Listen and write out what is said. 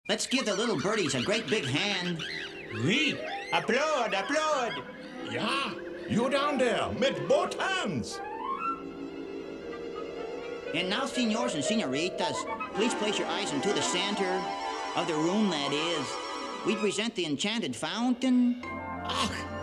Let's give the little birdies a great big hand. Oui, applaud, applaud. Ja, you down there, mit both hands. And now, senors and senoritas, please place your eyes into the center of the room, that is. We present the enchanted fountain. Ach,